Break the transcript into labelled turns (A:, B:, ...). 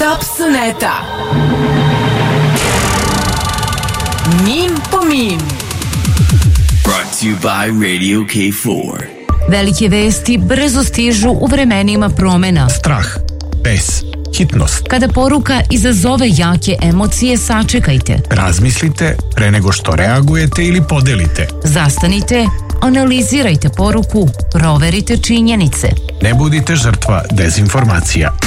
A: Top Suneta. Mim po mim.
B: Brought to you by Radio K4.
C: Velike vesti brzo stižu u vremenima promena.
D: Strah, bes, hitnost.
C: Kada poruka izazove jake emocije, sačekajte.
D: Razmislite pre nego što reagujete ili podelite.
C: Zastanite, analizirajte poruku, proverite činjenice.
D: Ne budite žrtva dezinformacija.